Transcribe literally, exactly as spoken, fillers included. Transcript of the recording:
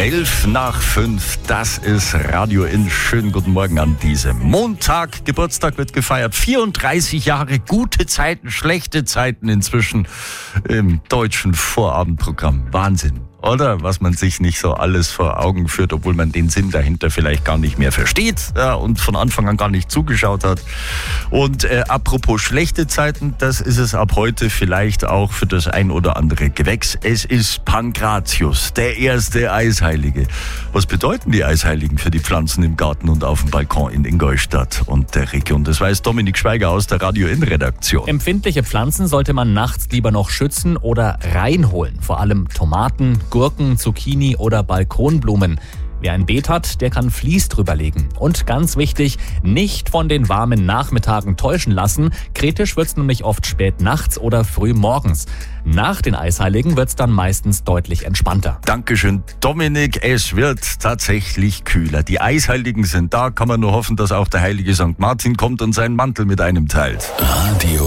Elf nach fünf, das ist Radio In. Schönen guten Morgen an diesem Montag. Geburtstag wird gefeiert. vierunddreißig Jahre, gute Zeiten, schlechte Zeiten inzwischen im deutschen Vorabendprogramm. Wahnsinn. Oder? Was man sich nicht so alles vor Augen führt, obwohl man den Sinn dahinter vielleicht gar nicht mehr versteht, ja, und von Anfang an gar nicht zugeschaut hat. Und äh, apropos schlechte Zeiten, das ist es ab heute vielleicht auch für das ein oder andere Gewächs. Es ist Pankratius, der erste Eisheilige. Was bedeuten die Eisheiligen für die Pflanzen im Garten und auf dem Balkon in Ingolstadt und der Region? Das weiß Dominik Schweiger aus der Radio In Redaktion. Empfindliche Pflanzen sollte man nachts lieber noch schützen oder reinholen. Vor allem Tomaten, Gurken, Zucchini oder Balkonblumen. Wer ein Beet hat, der kann Vlies drüberlegen. Und ganz wichtig, nicht von den warmen Nachmittagen täuschen lassen. Kritisch wird's nämlich oft spät nachts oder früh morgens. Nach den Eisheiligen wird's dann meistens deutlich entspannter. Dankeschön, Dominik. Es wird tatsächlich kühler. Die Eisheiligen sind da. Kann man nur hoffen, dass auch der heilige Sankt Martin kommt und seinen Mantel mit einem teilt. Radio